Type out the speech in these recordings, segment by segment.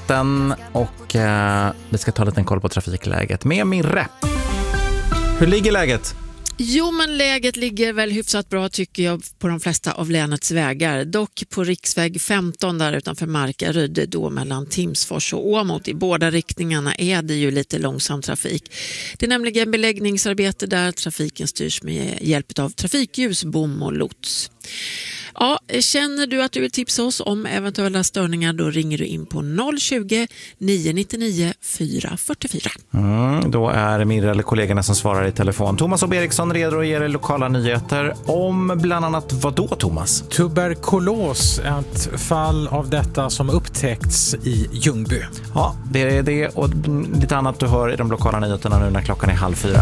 natten och vi ska ta lite koll på trafikläget med Mirre. Hur ligger läget? Jo, men läget ligger väl hyfsat bra tycker jag på de flesta av länets vägar. Dock på riksväg 15 där utanför Markaryd, då mellan Timsfors och Åmot. I båda riktningarna är det ju lite långsam trafik. Det är nämligen beläggningsarbete där trafiken styrs med hjälp av trafikljus, bom och lots. Ja, känner du att du vill tipsa oss om eventuella störningar, då ringer du in på 020 999 444. Då är Mirre eller kollegorna som svarar i telefon. Thomas och Eriksson redo att ge er lokala nyheter om bland annat vad då, Thomas? Tuberkulos, ett fall av detta som upptäckts i Ljungby. Ja, det är det och lite annat du hör i de lokala nyheterna nu när klockan är 3:30.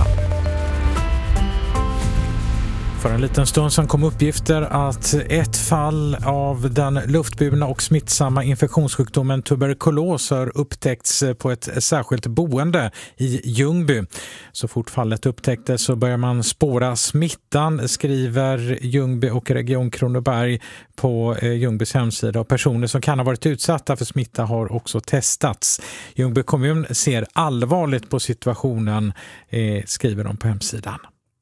För en liten stund sedan kom uppgifter att ett fall av den luftburna och smittsamma infektionssjukdomen tuberkulos har upptäckts på ett särskilt boende i Ljungby. Så fort fallet upptäcktes så börjar man spåra smittan, skriver Ljungby och Region Kronoberg på Ljungbys hemsida. Och personer som kan ha varit utsatta för smitta har också testats. Ljungby kommun ser allvarligt på situationen, skriver de på hemsidan.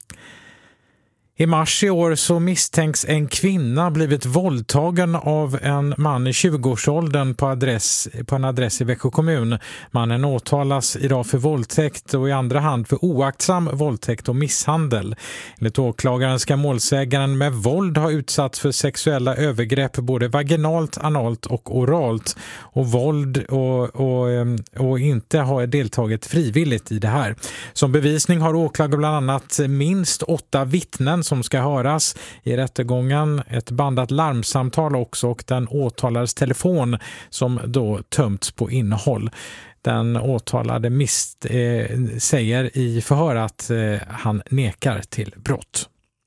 I mars i år så misstänks en kvinna blivit våldtagen av en man i 20-årsåldern på en adress i Växjö kommun. Mannen åtalas idag för våldtäkt och i andra hand för oaktsam våldtäkt och misshandel. Enligt åklagaren ska målsägaren med våld ha utsatts för sexuella övergrepp både vaginalt, analt och oralt och våld och inte ha deltagit frivilligt i det här. Som bevisning har åklagaren bland annat minst 8 vittnen som ska höras i rättegången, ett bandat larmsamtal också och den åtalades telefon som då tömts på innehåll. Den åtalade säger i förhör att han nekar till brott.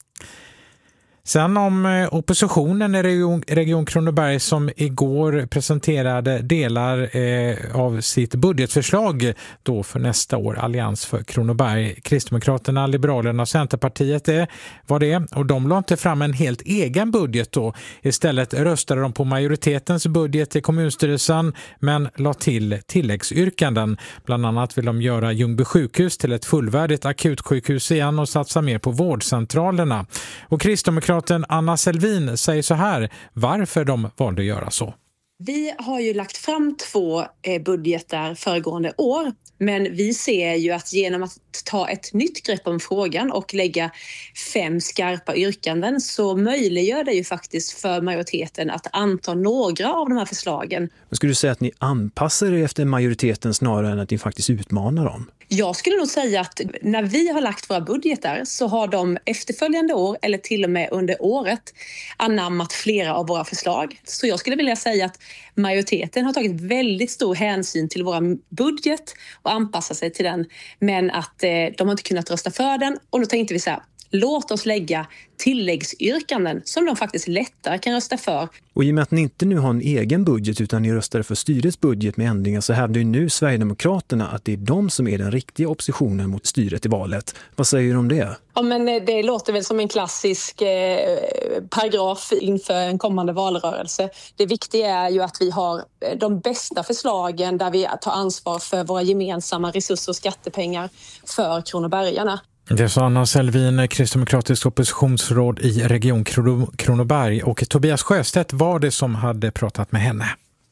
Sen om oppositionen i Region Kronoberg som igår presenterade delar av sitt budgetförslag då för nästa år, Allians för Kronoberg. Kristdemokraterna, Liberalerna och Centerpartiet var det och de la inte fram en helt egen budget då. Istället röstade de på majoritetens budget i kommunstyrelsen men la till tilläggsyrkanden. Bland annat vill de göra Ljungby sjukhus till ett fullvärdigt akutsjukhus igen och satsa mer på vårdcentralerna. Och Kristdemokraterna Anna Selvin säger så här, varför de valde att göra så. Vi har ju lagt fram 2 budgetar föregående år, men vi ser ju att genom att ta ett nytt grepp om frågan och lägga 5 skarpa yrkanden så möjliggör det ju faktiskt för majoriteten att anta några av de här förslagen. Men skulle du säga att ni anpassar er efter majoriteten snarare än att ni faktiskt utmanar dem? Jag skulle nog säga att när vi har lagt våra budgetar så har de efterföljande år eller till och med under året anammat flera av våra förslag. Så jag skulle vilja säga att majoriteten har tagit väldigt stor hänsyn till vår budget och anpassat sig till den. Men att de har inte kunnat rösta för den och då tänkte vi så här, låt oss lägga tilläggsyrkanden som de faktiskt lättare kan rösta för. Och i och med att ni inte nu har en egen budget utan ni röstade för styrets budget med ändringar så hävdar ju nu Sverigedemokraterna att det är de som är den riktiga oppositionen mot styret i valet. Vad säger du om det? Ja, men det låter väl som en klassisk paragraf inför en kommande valrörelse. Det viktiga är ju att vi har de bästa förslagen där vi tar ansvar för våra gemensamma resurser och skattepengar för kronobergarna. Det sa Anna Selvin, kristdemokratisk oppositionsråd i Region Kronoberg, och Tobias Sjöstedt var det som hade pratat med henne.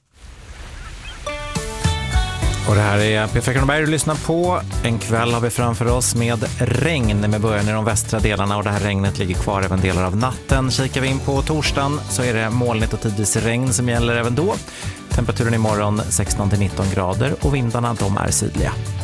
Och det här är P4 Kronoberg du lyssnar på. En kväll har vi framför oss med regn med början i de västra delarna och det här regnet ligger kvar även delar av natten. Kikar vi in på torsdagen så är det molnigt och tidvis regn som gäller även då. Temperaturen imorgon 16-19 grader och vindarna de är sydliga.